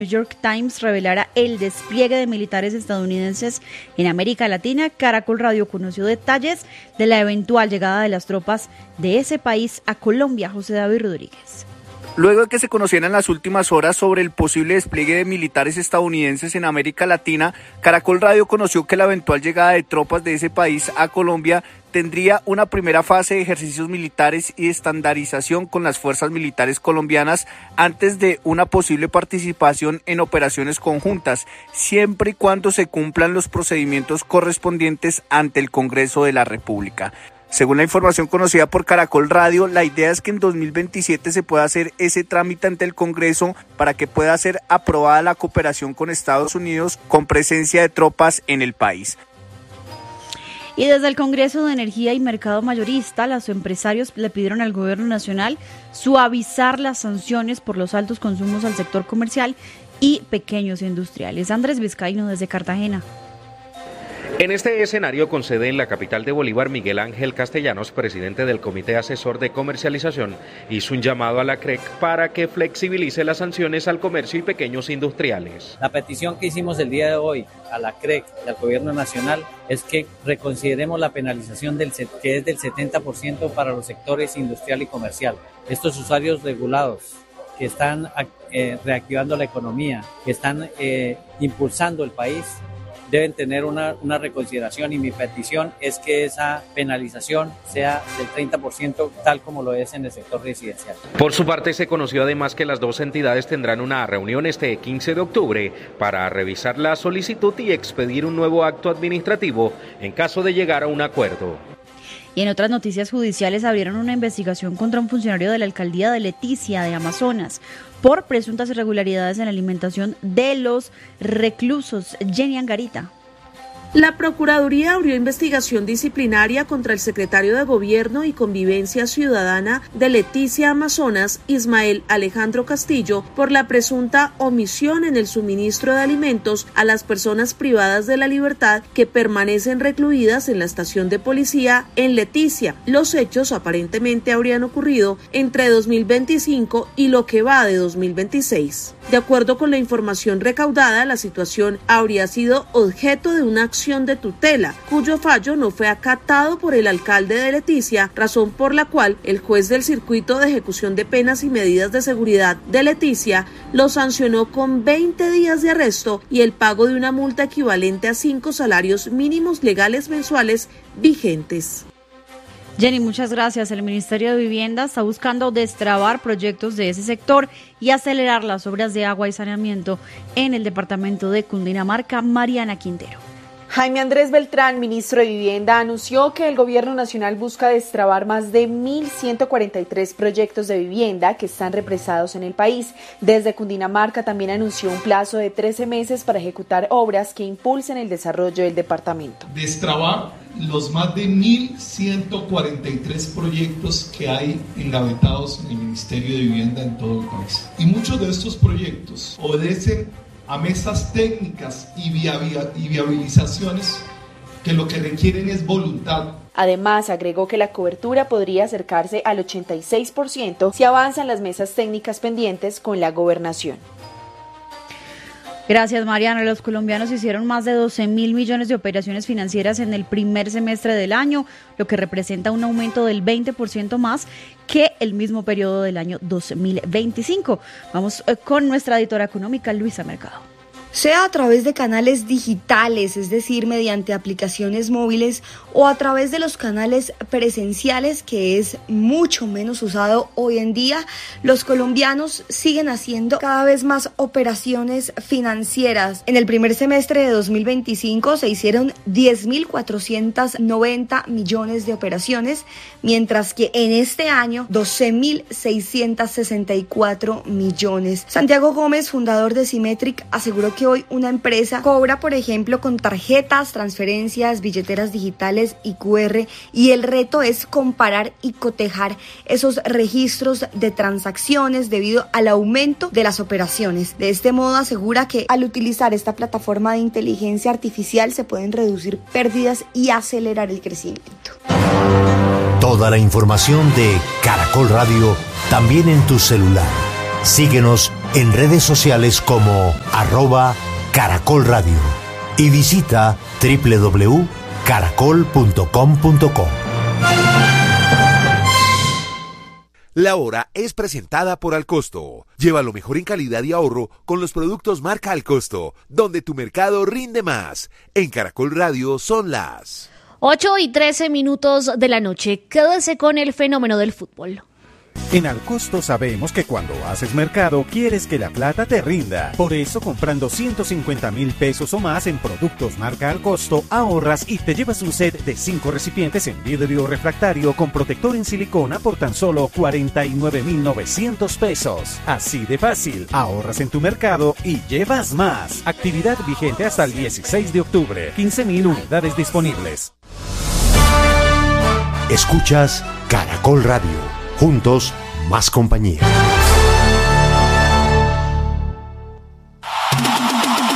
New York Times revelara el despliegue de militares estadounidenses en América Latina, Caracol Radio conoció detalles de la eventual llegada de las tropas de ese país a Colombia. José David Rodríguez. Luego de que se conocieran las últimas horas sobre el posible despliegue de militares estadounidenses en América Latina, Caracol Radio conoció que la eventual llegada de tropas de ese país a Colombia tendría una primera fase de ejercicios militares y de estandarización con las fuerzas militares colombianas antes de una posible participación en operaciones conjuntas, siempre y cuando se cumplan los procedimientos correspondientes ante el Congreso de la República. Según la información conocida por Caracol Radio, la idea es que en 2027 se pueda hacer ese trámite ante el Congreso para que pueda ser aprobada la cooperación con Estados Unidos con presencia de tropas en el país. Y desde el Congreso de Energía y Mercado Mayorista, los empresarios le pidieron al gobierno nacional suavizar las sanciones por los altos consumos al sector comercial y pequeños industriales. Andrés Vizcaíno desde Cartagena. En este escenario, con sede en la capital de Bolívar, Miguel Ángel Castellanos, presidente del Comité Asesor de Comercialización, hizo un llamado a la CREC para que flexibilice las sanciones al comercio y pequeños industriales. La petición que hicimos el día de hoy a la CREC y al Gobierno Nacional es que reconsideremos la penalización que es del 70% para los sectores industrial y comercial. Estos usuarios regulados que están reactivando la economía, que están impulsando el país, deben tener una reconsideración, y mi petición es que esa penalización sea del 30% tal como lo es en el sector residencial. Por su parte, se conoció además que las dos entidades tendrán una reunión este 15 de octubre para revisar la solicitud y expedir un nuevo acto administrativo en caso de llegar a un acuerdo. Y en otras noticias judiciales, abrieron una investigación contra un funcionario de la alcaldía de Leticia, de Amazonas, por presuntas irregularidades en la alimentación de los reclusos. Jenny Angarita. La Procuraduría abrió investigación disciplinaria contra el secretario de Gobierno y Convivencia Ciudadana de Leticia, Amazonas, Ismael Alejandro Castillo, por la presunta omisión en el suministro de alimentos a las personas privadas de la libertad que permanecen recluidas en la estación de policía en Leticia. Los hechos aparentemente habrían ocurrido entre 2025 y lo que va de 2026. De acuerdo con la información recaudada, la situación habría sido objeto de una acción de tutela, cuyo fallo no fue acatado por el alcalde de Leticia, razón por la cual el juez del Circuito de Ejecución de Penas y Medidas de Seguridad de Leticia lo sancionó con 20 días de arresto y el pago de una multa equivalente a 5 salarios mínimos legales mensuales vigentes. Jenny, muchas gracias. El Ministerio de Vivienda está buscando destrabar proyectos de ese sector y acelerar las obras de agua y saneamiento en el departamento de Cundinamarca. Mariana Quintero. Jaime Andrés Beltrán, ministro de Vivienda, anunció que el Gobierno Nacional busca destrabar más de 1.143 proyectos de vivienda que están represados en el país. Desde Cundinamarca también anunció un plazo de 13 meses para ejecutar obras que impulsen el desarrollo del departamento. Destrabar los más de 1.143 proyectos que hay engavetados en el Ministerio de Vivienda en todo el país. Y muchos de estos proyectos obedecen a mesas técnicas y viabilizaciones que lo que requieren es voluntad. Además, agregó que la cobertura podría acercarse al 86% si avanzan las mesas técnicas pendientes con la gobernación. Gracias, Mariana. Los colombianos hicieron más de 12.000 millones de operaciones financieras en el primer semestre del año, lo que representa un aumento del 20% más que el mismo periodo del año 2025. Vamos con nuestra editora económica, Luisa Mercado. Sea a través de canales digitales, es decir, mediante aplicaciones móviles, o a través de los canales presenciales, que es mucho menos usado hoy en día, los colombianos siguen haciendo cada vez más operaciones financieras. En el primer semestre de 2025 se hicieron 10.490 millones de operaciones, mientras que en este año 12.664 millones. Santiago Gómez, fundador de Symmetric, aseguró que hoy una empresa cobra, por ejemplo, con tarjetas, transferencias, billeteras digitales y QR, y el reto es comparar y cotejar esos registros de transacciones debido al aumento de las operaciones. De este modo, asegura que al utilizar esta plataforma de inteligencia artificial se pueden reducir pérdidas y acelerar el crecimiento. Toda la información de Caracol Radio también en tu celular. Síguenos en redes sociales como @caracolradio y visita www.caracol.com.co. La Hora es presentada por Alcosto. Lleva lo mejor en calidad y ahorro con los productos marca Alcosto, donde tu mercado rinde más. En Caracol Radio son las 8:13 de la noche. Quédese con el fenómeno del fútbol. En Alcosto sabemos que cuando haces mercado quieres que la plata te rinda. Por eso, comprando 150.000 pesos o más en productos marca Alcosto, ahorras y te llevas un set de 5 recipientes en vidrio refractario con protector en silicona por tan solo 49.900 pesos. Así de fácil, ahorras en tu mercado y llevas más. Actividad vigente hasta el 16 de octubre. 15.000 unidades disponibles. Escuchas Caracol Radio. Juntos, más compañía.